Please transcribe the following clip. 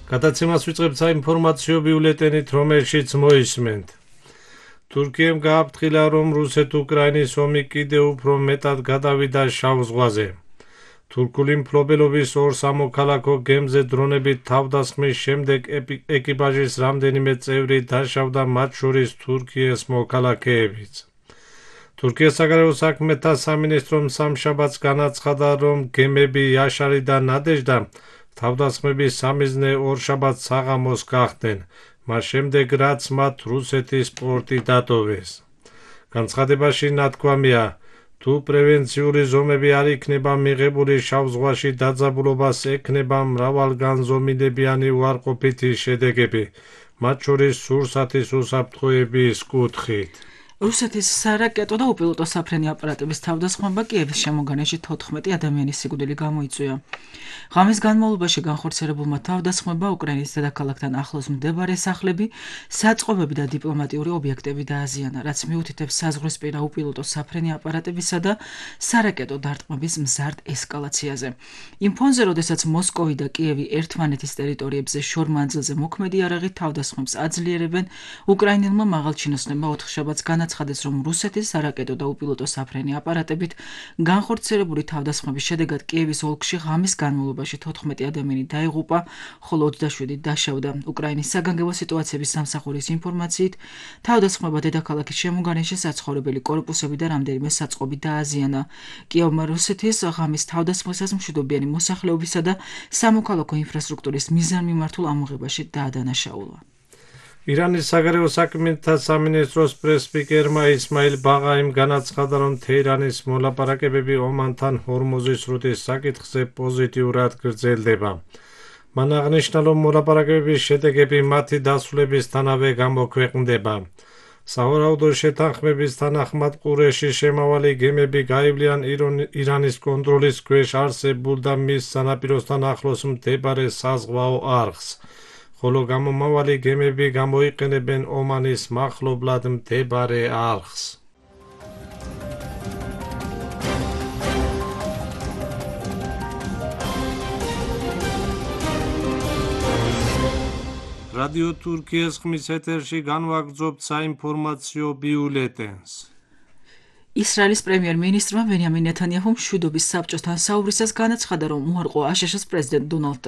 გადაცემას ვიწყებთ საინფორმაციო ბიულეტენით, რომელშიც მოისმენთ. თურქიამ გააფრთხილა, რომ რუსეთ-უკრაინის ომი კიდევ უფრო მეტად გადავიდა შავ ზღვაზე. თურქული მფლობელობის ორ სამოქალაქო გემზე დრონებით თავდასხმის შემდეგ ეკიპაჟის რამდენიმე წევრი დაშავდა, მათ შორის თურქიის მოქალაქეებიც. თურქიის საგარეო საქმეთა სამინისტრომ სამშაბათს განაცხადა, რომ გემები იაშარი და ნადეჟდა თავდასხმების სამიზნე ორშაბათს საღამოს გახდნენ, მას შემდეგ რაც მათ რუსეთის პორტი დატოვეს. განცხადებაში ნათქვამია, თუ პრევენციული ზომები არ იქნება მიღებული, შავ ზღვაში დაძაბულობას ექნება მრავალგანზომილებიანი უარყოფითი შედეგები, მათ შორის სურსათის უსაფრთხოების კუთხით. რუსეთის სარაკეტო და უპილოტო საფრენი აპარატების თავდასხმება კიევის შემოგარენში 14 ადამიანის სიკვდილი გამოიწვია. ღამის განმავლობაში განხორციელებულმა თავდასხმება უკრაინის დედაქალაქთან ახლოს მდებარე სახლები, საწყობები და დიპლომატიური ობიექტები დააზიანა, რაც მიუთითებს საზღვრისპირა უპილოტო საფრენი აპარატებისა და სარაკეტო დარტყმების მზარდ ესკალაციაზე. იმ ფონზე, როდესაც მოსკოვი და კიევი ერთმანეთის ტერიტორიებზე შორ მანძილზე მოქმედი იარაღით თავდასხმებს აძლიერებენ, უკრაინელმა მაღალჩინოსნებმა ოთხშაბათს განაცხადეს, რომ რუსეთის სარაკეტო და უპილოტო საფრენი აპარატებით განხორციელებული თავდასხმების შედეგად კიევის ოლქში ღამის განმავლობაში 14 ადამიანი დაიღუპა, ხოლო 27 დაშავდა. უკრაინის საგანგებო სიტუაციების სამსახურის ინფორმაციით, თავდასხმება დედაქალაქის შემოგარენში საცხოვრებელი კორპუსები და რამდენიმე საწყობი დააზიანა. კიევმა რუსეთის ღამის თავდასხმისას მშვიდობიანი მოსახლეობისა და სამოქალაქო ინფრასტრუქტურის მიზანმიმართულ ამოღებაში დაადანაშაულა. ირანის საგარეო საქმეთა სამინისტროს პრეს-სპიკერმა ისმაილ ბაღაიმ განაცხადა, რომ თეირანის მოლაპარაკებები ომანთან ჰორმუზის სრუტის საკითხზე პოზიტიურად გრძელდება. მან აღნიშნა, რომ მოლაპარაკებების შედეგები მათი დასრულებისთანავე გამოქვეყნდება. სავარაუდო შეთანხმების თანახმად ყურეში შემავალი გემები გაივლიან ირანის კონტროლის ქვეშ არსებულ და მის სანაპიროსთან ახლოს მდებარე საზღვაო არხს, ხოლო გამომავალი გემები გამოიყენებენ ომანის მახლობლად მდებარე არხს. რადიო თურქიის ხმის ეთერში განვაგრძობთ საინფორმაციო ბიულეტენს. ისრაელის პრემიერ-მინისტრმა ბენიამინ ნეთანიაჰუმ მშვიდობის საბჭოსთან საუბრისას განაცხადა, რომ უარყო აშშ-ს პრეზიდენტ დონალდ